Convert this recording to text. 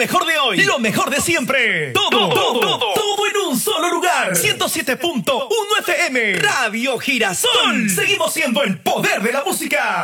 mejor de hoy, lo mejor de siempre. Todo en un solo lugar. 107.1 FM. Radio Girasol. Seguimos siendo el poder de la música.